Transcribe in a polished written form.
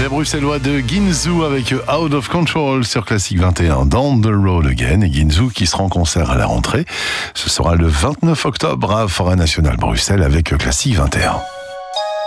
Les Bruxellois de Ginzu avec Out of Control sur Classic 21, Down the Road Again. Et Ginzu qui sera en concert à la rentrée. Ce sera le 29 octobre à Forêt Nationale Bruxelles avec Classic 21.